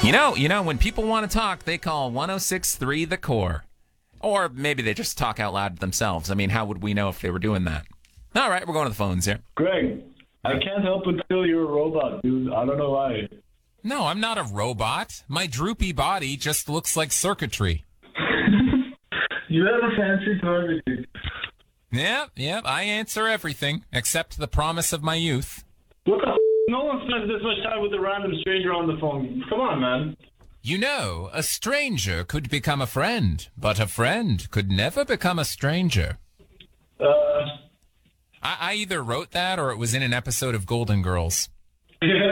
When people want to talk, they call 106.3 The Core. Or maybe they just talk out loud to themselves. I mean, how would we know if they were doing that? All right, we're going to the phones here. Greg, I can't help but feel you're a robot, dude. I don't know why. No, I'm not a robot. My droopy body just looks like circuitry. You have a fancy toilet. Yep, I answer everything, except the promise of my youth. What the f***? No one spends this much time with a random stranger on the phone. Come on, man. A stranger could become a friend, but a friend could never become a stranger. I either wrote that or it was in an episode of Golden Girls.